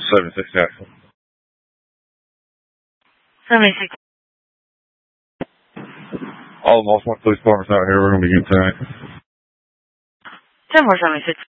76 Jackson. 76. All the Baltimore police departments out here. We're going to begin tonight. 10-4, 76.